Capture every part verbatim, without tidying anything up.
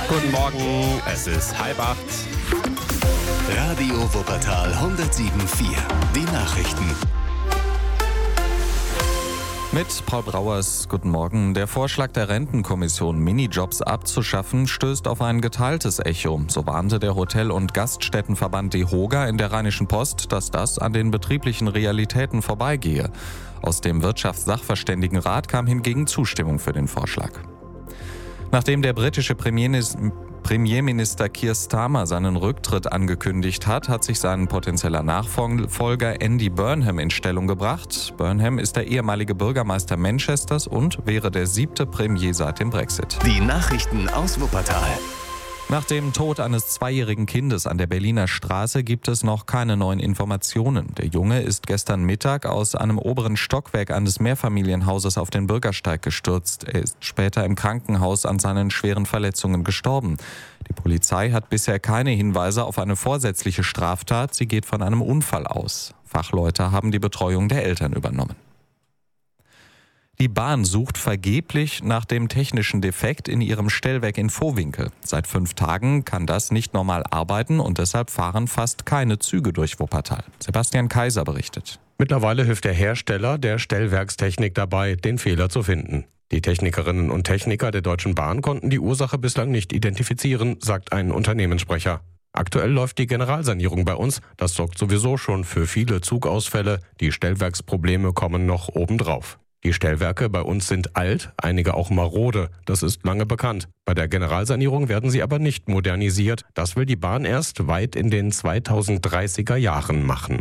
Guten Morgen, es ist halb acht. Radio Wuppertal hundertsieben Komma vier. Die Nachrichten. Mit Paul Brauers, guten Morgen. Der Vorschlag der Rentenkommission, Minijobs abzuschaffen, stößt auf ein geteiltes Echo. So warnte der Hotel- und Gaststättenverband DEHOGA in der Rheinischen Post, dass das an den betrieblichen Realitäten vorbeigehe. Aus dem Wirtschaftssachverständigenrat kam hingegen Zustimmung für den Vorschlag. Nachdem der britische Premierminister Keir Starmer seinen Rücktritt angekündigt hat, hat sich sein potenzieller Nachfolger Andy Burnham in Stellung gebracht. Burnham ist der ehemalige Bürgermeister Manchesters und wäre der siebte Premier seit dem Brexit. Die Nachrichten aus Wuppertal. Nach dem Tod eines zweijährigen Kindes an der Berliner Straße gibt es noch keine neuen Informationen. Der Junge ist gestern Mittag aus einem oberen Stockwerk eines Mehrfamilienhauses auf den Bürgersteig gestürzt. Er ist später im Krankenhaus an seinen schweren Verletzungen gestorben. Die Polizei hat bisher keine Hinweise auf eine vorsätzliche Straftat. Sie geht von einem Unfall aus. Fachleute haben die Betreuung der Eltern übernommen. Die Bahn sucht vergeblich nach dem technischen Defekt in ihrem Stellwerk in Vohwinkel. Seit fünf Tagen kann das nicht normal arbeiten und deshalb fahren fast keine Züge durch Wuppertal. Sebastian Kaiser berichtet. Mittlerweile hilft der Hersteller der Stellwerkstechnik dabei, den Fehler zu finden. Die Technikerinnen und Techniker der Deutschen Bahn konnten die Ursache bislang nicht identifizieren, sagt ein Unternehmenssprecher. Aktuell läuft die Generalsanierung bei uns. Das sorgt sowieso schon für viele Zugausfälle. Die Stellwerksprobleme kommen noch obendrauf. Die Stellwerke bei uns sind alt, einige auch marode. Das ist lange bekannt. Bei der Generalsanierung werden sie aber nicht modernisiert. Das will die Bahn erst weit in den zweitausenddreißiger Jahren machen.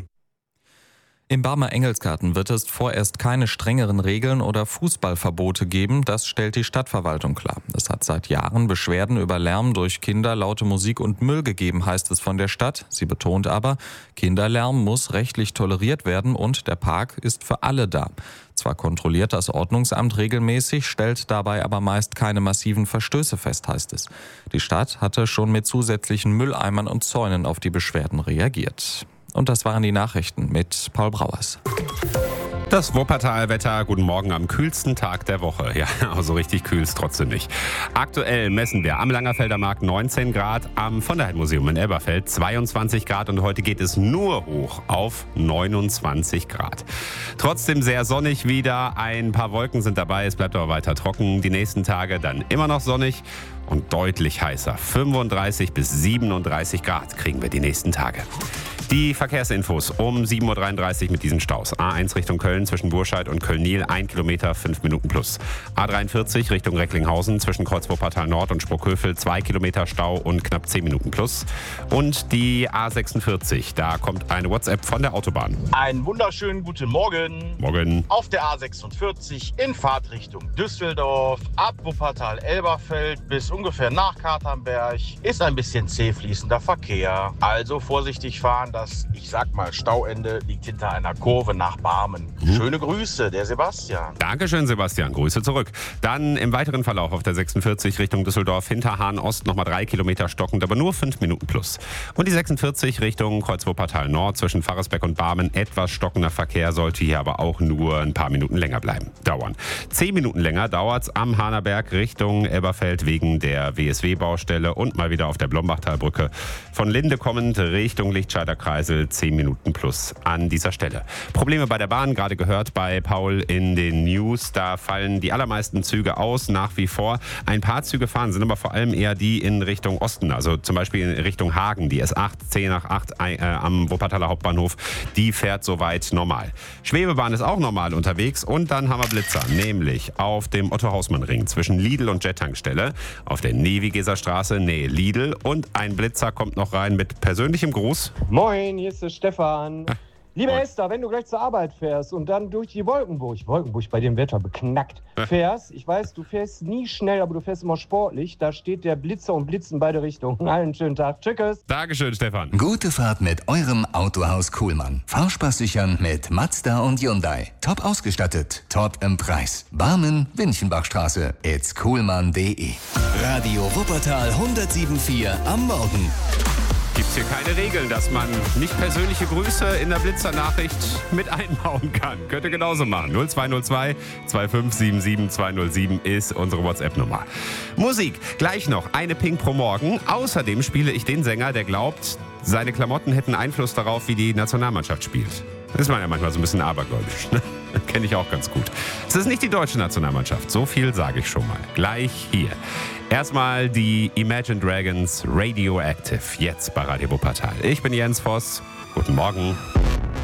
Im Barmer Engelsgarten wird es vorerst keine strengeren Regeln oder Fußballverbote geben, das stellt die Stadtverwaltung klar. Es hat seit Jahren Beschwerden über Lärm durch Kinder, laute Musik und Müll gegeben, heißt es von der Stadt. Sie betont aber, Kinderlärm muss rechtlich toleriert werden und der Park ist für alle da. Zwar kontrolliert das Ordnungsamt regelmäßig, stellt dabei aber meist keine massiven Verstöße fest, heißt es. Die Stadt hatte schon mit zusätzlichen Mülleimern und Zäunen auf die Beschwerden reagiert. Und das waren die Nachrichten mit Paul Brauers. Das Wuppertal-Wetter, guten Morgen am kühlsten Tag der Woche. Ja, aber so richtig kühl ist trotzdem nicht. Aktuell messen wir am Langerfelder Markt neunzehn Grad, am Von der Heydt Museum in Elberfeld zweiundzwanzig Grad und heute geht es nur hoch auf neunundzwanzig Grad. Trotzdem sehr sonnig wieder, ein paar Wolken sind dabei, es bleibt aber weiter trocken. Die nächsten Tage dann immer noch sonnig und deutlich heißer. fünfunddreißig bis siebenunddreißig Grad kriegen wir die nächsten Tage. Die Verkehrsinfos um sieben Uhr dreiunddreißig mit diesen Staus. A eins Richtung Köln zwischen Burscheid und Köln-Niel, ein Kilometer, fünf Minuten plus. A dreiundvierzig Richtung Recklinghausen zwischen Kreuz-Wuppertal Nord und Sprockhövel, zwei Kilometer Stau und knapp zehn Minuten plus. Und die A sechsundvierzig, da kommt eine WhatsApp von der Autobahn. Einen wunderschönen guten Morgen. Morgen. Auf der A sechsundvierzig in Fahrtrichtung Düsseldorf, ab Wuppertal-Elberfeld bis ungefähr nach Katernberg ist ein bisschen zäh fließender Verkehr. Also vorsichtig fahren. Das, ich sag mal, Stauende liegt hinter einer Kurve nach Barmen. Mhm. Schöne Grüße, der Sebastian. Dankeschön, Sebastian. Grüße zurück. Dann im weiteren Verlauf auf der sechsundvierzig Richtung Düsseldorf hinter Hahn-Ost nochmal drei Kilometer stockend, aber nur fünf Minuten plus. Und die sechsundvierzig Richtung Kreuz-Wuppertal Nord zwischen Pfarrersbeck und Barmen. Etwas stockender Verkehr, sollte hier aber auch nur ein paar Minuten länger bleiben. Dauern. Zehn Minuten länger dauert's am Hahnerberg Richtung Elberfeld wegen der W S W-Baustelle und mal wieder auf der Blombachtalbrücke. Von Linde kommend Richtung Lichtscheider Kreisel, zehn Minuten plus an dieser Stelle. Probleme bei der Bahn, gerade gehört bei Paul in den News. Da fallen die allermeisten Züge aus, nach wie vor. Ein paar Züge fahren, sind aber vor allem eher die in Richtung Osten, also zum Beispiel in Richtung Hagen. Die S acht, zehn nach acht äh, am Wuppertaler Hauptbahnhof, die fährt soweit normal. Schwebebahn ist auch normal unterwegs und dann haben wir Blitzer, nämlich auf dem Otto-Hausmann-Ring zwischen Lidl und Jet-Tankstelle, auf der Nevigeser Straße, Nähe Lidl und ein Blitzer kommt noch rein mit persönlichem Gruß. Moin, hier ist der Stefan. Ah, Liebe moin. Esther, wenn du gleich zur Arbeit fährst und dann durch die Wolkenburg, Wolkenburg bei dem Wetter beknackt, Ah. fährst, ich weiß, du fährst nie schnell, aber du fährst immer sportlich, da steht der Blitzer und Blitz in beide Richtungen. Einen schönen Tag. Tschüss. Dankeschön, Stefan. Gute Fahrt mit eurem Autohaus Kuhlmann. Fahrspaß sichern mit Mazda und Hyundai. Top ausgestattet, top im Preis. Barmen, Winchenbachstraße, it's kuhlmann punkt de. Radio Wuppertal hundertsieben Komma vier am Morgen. Gibt's hier keine Regeln, dass man nicht persönliche Grüße in der Blitzer-Nachricht mit einbauen kann. Könnt ihr genauso machen. null zwei null zwei zwei fünf sieben sieben zwei null sieben ist unsere WhatsApp-Nummer. Musik, gleich noch eine Pink pro Morgen. Außerdem spiele ich den Sänger, der glaubt, seine Klamotten hätten Einfluss darauf, wie die Nationalmannschaft spielt. Das ist man ja manchmal so ein bisschen abergläubisch. Ne? Kenne ich auch ganz gut. Es ist nicht die deutsche Nationalmannschaft. So viel sage ich schon mal. Gleich hier. Erstmal die Imagine Dragons Radioactive. Jetzt bei Radio Wuppertal. Ich bin Jens Voss. Guten Morgen.